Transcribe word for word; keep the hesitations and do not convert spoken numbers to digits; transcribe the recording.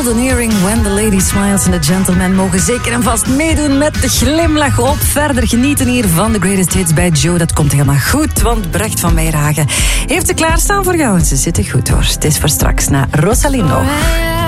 Golden Earring, When the Lady Smiles en de Gentlemen mogen zeker en vast meedoen met de glimlach op. Verder genieten hier van de Greatest Hits bij Joe. Dat komt helemaal goed, want Brecht van Meijeragen heeft ze klaarstaan voor jou. En ze zitten goed hoor. Het is voor straks na Rosalino.